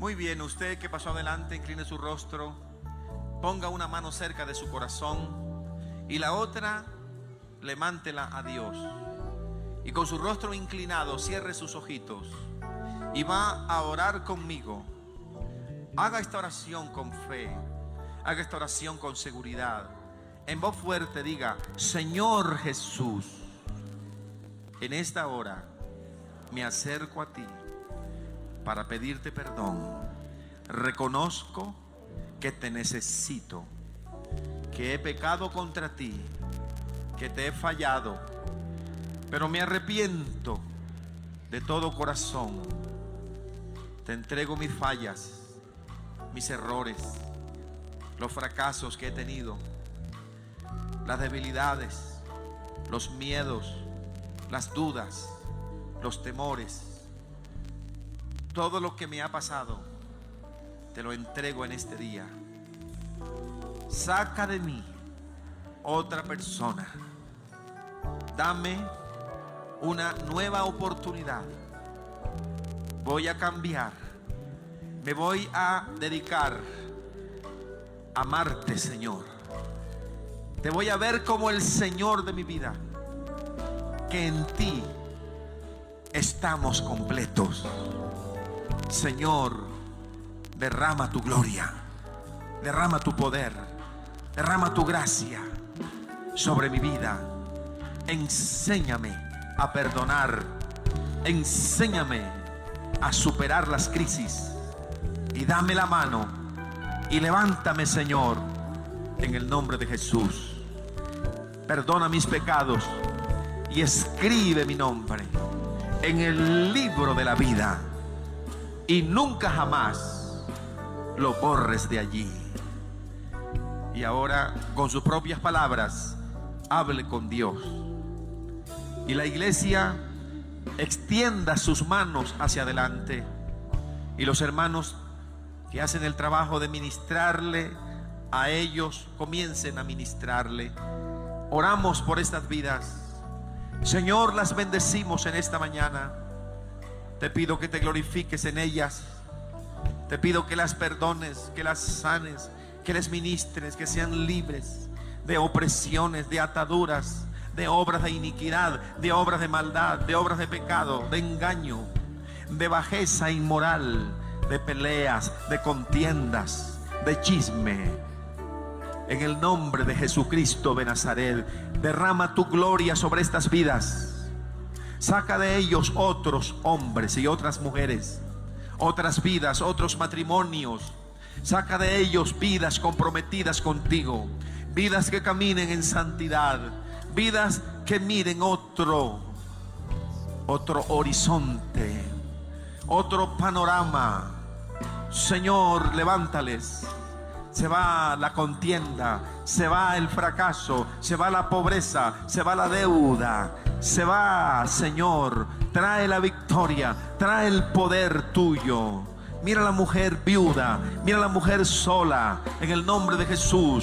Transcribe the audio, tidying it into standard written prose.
Muy bien, usted que pasó adelante, incline su rostro, ponga una mano cerca de su corazón y la otra levántela a Dios. Y con su rostro inclinado, cierre sus ojitos y va a orar conmigo. Haga esta oración con fe, haga esta oración con seguridad. En voz fuerte diga: Señor Jesús, en esta hora me acerco a ti para pedirte perdón. Reconozco que te necesito, que he pecado contra ti, que te he fallado, pero me arrepiento de todo corazón. Te entrego mis fallas, mis errores, los fracasos que he tenido, las debilidades, los miedos, las dudas, los temores. Todo lo que me ha pasado, te lo entrego en este día. Saca de mí otra persona. Dame una nueva oportunidad. Voy a cambiar. Me voy a dedicar a amarte, Señor. Te voy a ver como el Señor de mi vida. Que en ti estamos completos. Señor, derrama tu gloria, derrama tu poder, derrama tu gracia sobre mi vida. Enséñame a perdonar, enséñame a superar las crisis y dame la mano y levántame, Señor, en el nombre de Jesús. Perdona mis pecados y escribe mi nombre en el libro de la vida y nunca jamás lo borres de allí. Y ahora, con sus propias palabras, hable con Dios. Y la iglesia extienda sus manos hacia adelante. Y los hermanos que hacen el trabajo de ministrarle a ellos, comiencen a ministrarle. Oramos por estas vidas. Señor, las bendecimos en esta mañana. Te pido que te glorifiques en ellas. Te pido que las perdones, que las sanes, que les ministres, que sean libres de opresiones, de ataduras, de obras de iniquidad, de obras de maldad, de obras de pecado, de engaño, de bajeza inmoral, de peleas, de contiendas, de chisme. En el nombre de Jesucristo de Nazaret, derrama tu gloria sobre estas vidas. Saca de ellos otros hombres y otras mujeres, otras vidas, otros matrimonios. Saca de ellos vidas comprometidas contigo, vidas que caminen en santidad, vidas que miren otro horizonte, otro panorama. Señor, levántales. Se va la contienda, se va el fracaso, se va la pobreza, se va la deuda, se va, Señor. Trae la victoria, trae el poder tuyo. Mira a la mujer viuda, mira a la mujer sola, en el nombre de Jesús.